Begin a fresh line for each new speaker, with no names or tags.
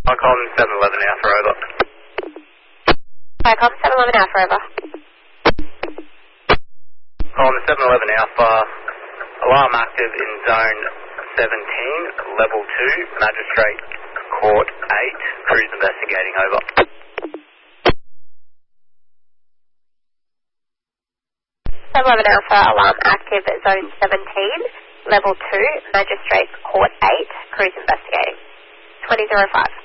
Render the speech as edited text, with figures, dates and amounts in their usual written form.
I'll call 711 Alpha, over.
Hi, call 711 Alpha, over.
Call 711 Alpha, alarm active in zone 17, level 2, Magistrate Court 8, crews investigating, over.
711 Alpha, alarm active at zone 17, level 2, Magistrate Court 8, crews investigating. 2005.